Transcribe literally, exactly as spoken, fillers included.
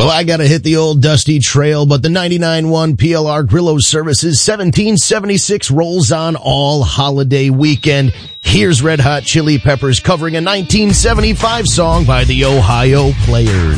Well, I gotta hit the old dusty trail, but the ninety-nine point one P L R Grillo Services seventeen seventy-six rolls on all holiday weekend. Here's Red Hot Chili Peppers covering a nineteen seventy-five song by the Ohio Players.